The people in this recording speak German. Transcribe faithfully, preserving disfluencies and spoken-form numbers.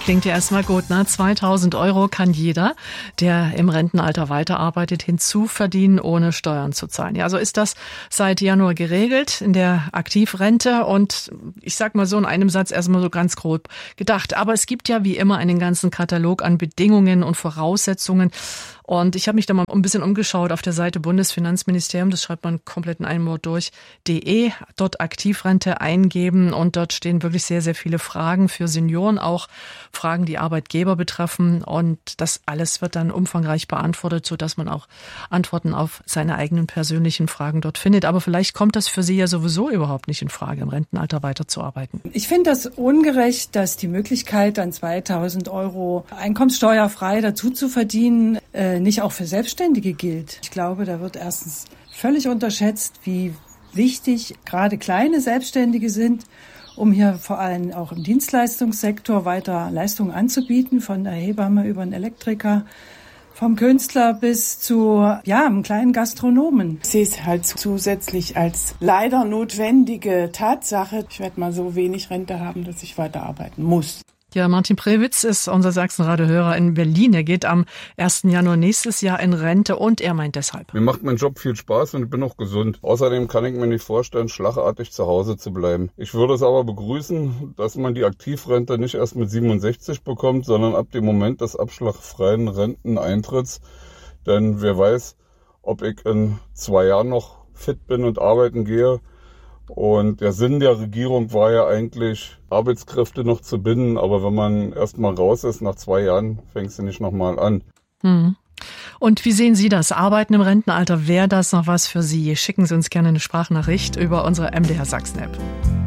klingt ja erstmal gut, ne? zweitausend Euro kann jeder, der im Rentenalter weiterarbeitet, hinzuverdienen, ohne Steuern zu zahlen. Ja, so ist das seit Januar geregelt in der Aktivrente und ich sag mal so in einem Satz erstmal so ganz grob gedacht. Aber es gibt ja wie immer einen ganzen Katalog an Bedingungen und Voraussetzungen. Und ich habe mich da mal ein bisschen umgeschaut auf der Seite Bundesfinanzministerium, das schreibt man komplett in einem Wort durch, de, dort Aktivrente eingeben und dort stehen wirklich sehr, sehr viele Fragen für Senioren, auch Fragen, die Arbeitgeber betreffen und das alles wird dann umfangreich beantwortet, sodass man auch Antworten auf seine eigenen persönlichen Fragen dort findet. Aber vielleicht kommt das für Sie ja sowieso überhaupt nicht in Frage, im Rentenalter weiterzuarbeiten. Ich finde das ungerecht, dass die Möglichkeit, an zweitausend Euro einkommenssteuerfrei dazu zu verdienen, äh, nicht auch für Selbstständige gilt. Ich glaube, da wird erstens völlig unterschätzt, wie wichtig gerade kleine Selbstständige sind, um hier vor allem auch im Dienstleistungssektor weiter Leistungen anzubieten, von der Hebamme über den Elektriker, vom Künstler bis zu ja, einem kleinen Gastronomen. Ich sehe es halt zusätzlich als leider notwendige Tatsache. Ich werde mal so wenig Rente haben, dass ich weiterarbeiten muss. Ja, Martin Prewitz ist unser Sachsen-Radio-Hörer in Berlin. Er geht am ersten Januar nächstes Jahr in Rente und er meint deshalb. Mir macht mein Job viel Spaß und ich bin auch gesund. Außerdem kann ich mir nicht vorstellen, schlagartig zu Hause zu bleiben. Ich würde es aber begrüßen, dass man die Aktivrente nicht erst mit siebenundsechzig bekommt, sondern ab dem Moment des abschlagfreien Renteneintritts. Denn wer weiß, ob ich in zwei Jahren noch fit bin und arbeiten gehe. Und der Sinn der Regierung war ja eigentlich, Arbeitskräfte noch zu binden. Aber wenn man erst mal raus ist, nach zwei Jahren, fängst du nicht nochmal an. Hm. Und wie sehen Sie das? Arbeiten im Rentenalter, wäre das noch was für Sie? Schicken Sie uns gerne eine Sprachnachricht über unsere M D R Sachsen-App.